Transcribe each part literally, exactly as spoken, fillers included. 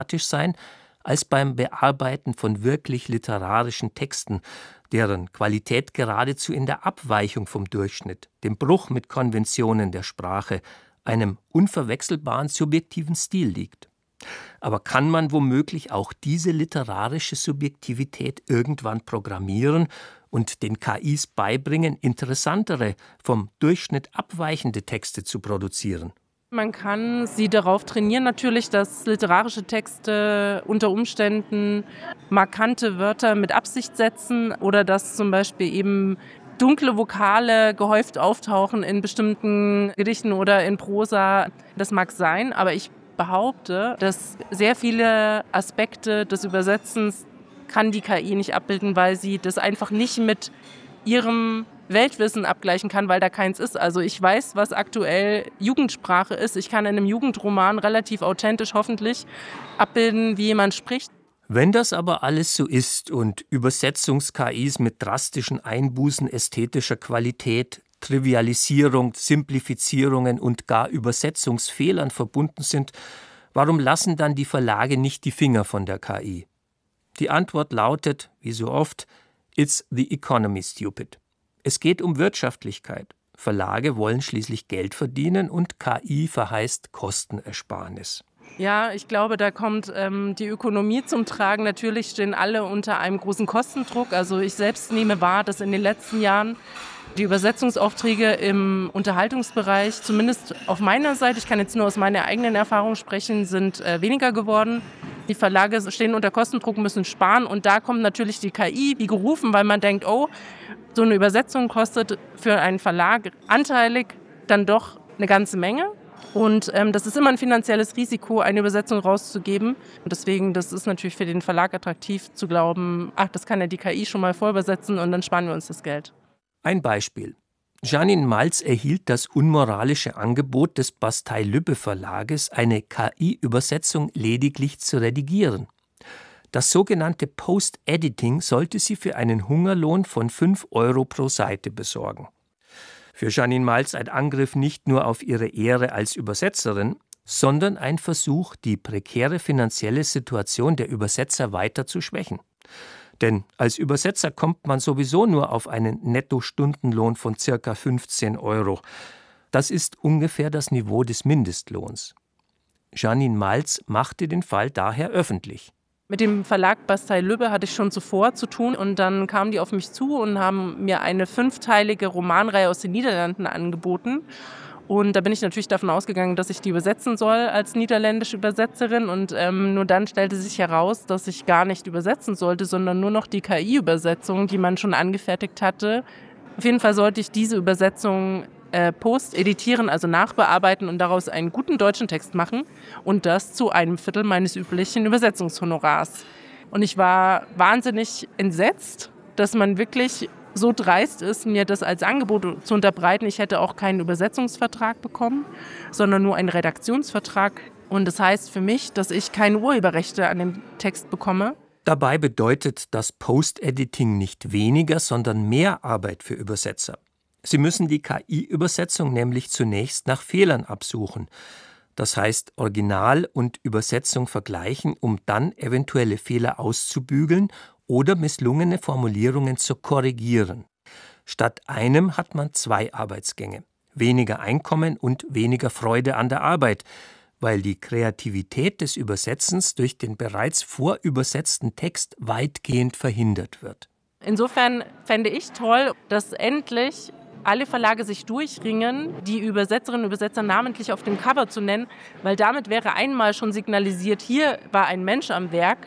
sein als beim Bearbeiten von wirklich literarischen Texten, deren Qualität geradezu in der Abweichung vom Durchschnitt, dem Bruch mit Konventionen der Sprache, einem unverwechselbaren subjektiven Stil liegt. Aber kann man womöglich auch diese literarische Subjektivität irgendwann programmieren und den K Is beibringen, interessantere, vom Durchschnitt abweichende Texte zu produzieren? Man kann sie darauf trainieren, natürlich, dass literarische Texte unter Umständen markante Wörter mit Absicht setzen oder dass zum Beispiel eben dunkle Vokale gehäuft auftauchen in bestimmten Gedichten oder in Prosa. Das mag sein, aber ich behaupte, dass sehr viele Aspekte des Übersetzens kann die K I nicht abbilden, weil sie das einfach nicht mit ihrem Weltwissen abgleichen kann, weil da keins ist. Also ich weiß, was aktuell Jugendsprache ist. Ich kann in einem Jugendroman relativ authentisch hoffentlich abbilden, wie jemand spricht. Wenn das aber alles so ist und Übersetzungs-K Is mit drastischen Einbußen ästhetischer Qualität, Trivialisierung, Simplifizierungen und gar Übersetzungsfehlern verbunden sind, warum lassen dann die Verlage nicht die Finger von der K I? Die Antwort lautet, wie so oft, it's the economy, stupid. Es geht um Wirtschaftlichkeit. Verlage wollen schließlich Geld verdienen und K I verheißt Kostenersparnis. Ja, ich glaube, da kommt ähm, die Ökonomie zum Tragen. Natürlich stehen alle unter einem großen Kostendruck. Also ich selbst nehme wahr, dass in den letzten Jahren die Übersetzungsaufträge im Unterhaltungsbereich, zumindest auf meiner Seite, ich kann jetzt nur aus meiner eigenen Erfahrung sprechen, sind äh, weniger geworden. Die Verlage stehen unter Kostendruck, müssen sparen und da kommt natürlich die K I wie gerufen, weil man denkt, oh, so eine Übersetzung kostet für einen Verlag anteilig dann doch eine ganze Menge. Und ähm, das ist immer ein finanzielles Risiko, eine Übersetzung rauszugeben. Und deswegen, das ist natürlich für den Verlag attraktiv zu glauben, ach, das kann ja die K I schon mal vorübersetzen und dann sparen wir uns das Geld. Ein Beispiel. Janine Malz erhielt das unmoralische Angebot des Bastei-Lübbe-Verlages, eine K I-Übersetzung lediglich zu redigieren. Das sogenannte Post-Editing sollte sie für einen Hungerlohn von fünf Euro pro Seite besorgen. Für Janine Malz ein Angriff nicht nur auf ihre Ehre als Übersetzerin, sondern ein Versuch, die prekäre finanzielle Situation der Übersetzer weiter zu schwächen. Denn als Übersetzer kommt man sowieso nur auf einen Netto-Stundenlohn von ca. fünfzehn Euro. Das ist ungefähr das Niveau des Mindestlohns. Janine Malz machte den Fall daher öffentlich. Mit dem Verlag Bastei-Lübbe hatte ich schon zuvor zu tun und dann kamen die auf mich zu und haben mir eine fünfteilige Romanreihe aus den Niederlanden angeboten. Und da bin ich natürlich davon ausgegangen, dass ich die übersetzen soll als niederländische Übersetzerin. Und ähm, nur dann stellte sich heraus, dass ich gar nicht übersetzen sollte, sondern nur noch die K I-Übersetzung, die man schon angefertigt hatte. Auf jeden Fall sollte ich diese Übersetzung äh, post-editieren, also nachbearbeiten und daraus einen guten deutschen Text machen. Und das zu einem Viertel meines üblichen Übersetzungshonorars. Und ich war wahnsinnig entsetzt, dass man wirklich so dreist ist, mir das als Angebot zu unterbreiten. Ich hätte auch keinen Übersetzungsvertrag bekommen, sondern nur einen Redaktionsvertrag. Und das heißt für mich, dass ich keine Urheberrechte an dem Text bekomme. Dabei bedeutet das Post-Editing nicht weniger, sondern mehr Arbeit für Übersetzer. Sie müssen die K I-Übersetzung nämlich zunächst nach Fehlern absuchen. Das heißt, Original und Übersetzung vergleichen, um dann eventuelle Fehler auszubügeln oder misslungene Formulierungen zu korrigieren. Statt einem hat man zwei Arbeitsgänge, weniger Einkommen und weniger Freude an der Arbeit, weil die Kreativität des Übersetzens durch den bereits vorübersetzten Text weitgehend verhindert wird. Insofern fände ich toll, dass endlich alle Verlage sich durchringen, die Übersetzerinnen und Übersetzer namentlich auf dem Cover zu nennen, weil damit wäre einmal schon signalisiert, hier war ein Mensch am Werk.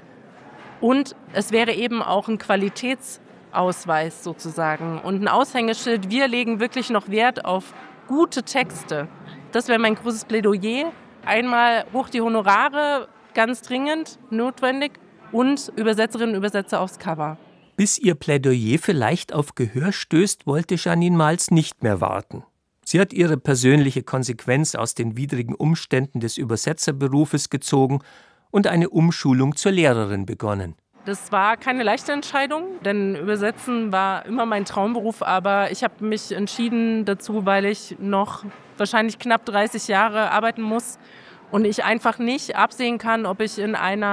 Und es wäre eben auch ein Qualitätsausweis sozusagen und ein Aushängeschild. Wir legen wirklich noch Wert auf gute Texte. Das wäre mein großes Plädoyer. Einmal hoch die Honorare, ganz dringend notwendig, und Übersetzerinnen und Übersetzer aufs Cover. Bis ihr Plädoyer vielleicht auf Gehör stößt, wollte Janine Malz nicht mehr warten. Sie hat ihre persönliche Konsequenz aus den widrigen Umständen des Übersetzerberufes gezogen und eine Umschulung zur Lehrerin begonnen. Das war keine leichte Entscheidung, denn Übersetzen war immer mein Traumberuf, aber ich habe mich entschieden dazu, weil ich noch wahrscheinlich knapp dreißig Jahre arbeiten muss und ich einfach nicht absehen kann, ob ich in einer